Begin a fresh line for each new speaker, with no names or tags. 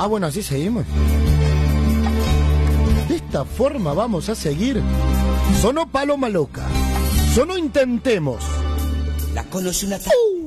Ah, bueno, así seguimos. De esta forma vamos a seguir. Sonó Paloma Loca. Sonó Intentemos.
La conocí una tarde.